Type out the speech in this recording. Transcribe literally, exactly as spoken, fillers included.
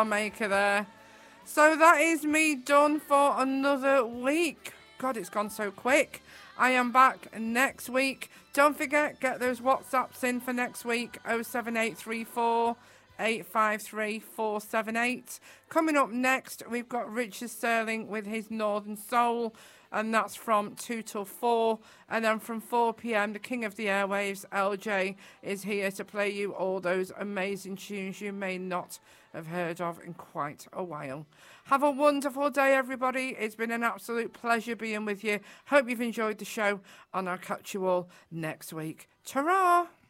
maker there. So that is me done for another week. God, it's gone so quick. I am back next week. Don't forget, get those WhatsApps in for next week. oh seven eight three four, eight five three, four seven eight. Coming up next, we've got Richard Sterling with his Northern Soul, and that's from two till four. And then from four p.m, the King of the Airwaves, L J, is here to play you all those amazing tunes you may not have heard of in quite a while. Have a wonderful day, everybody. It's been an absolute pleasure being with you. Hope you've enjoyed the show, and I'll catch you all next week. Ta-ra!